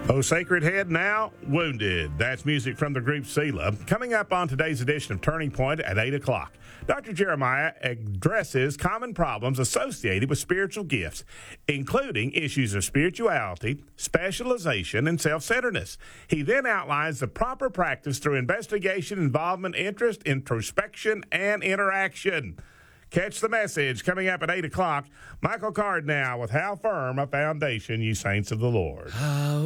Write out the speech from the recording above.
Oh, Sacred Head Now Wounded. That's music from the group Selah. Coming up on today's edition of Turning Point at 8 o'clock, Dr. Jeremiah addresses common problems associated with spiritual gifts, including issues of spirituality, specialization, and self-centeredness. He then outlines the proper practice through investigation, involvement, interest, introspection, and interaction. Catch the message coming up at 8 o'clock. Michael Card now with How Firm a Foundation, Ye Saints of the Lord.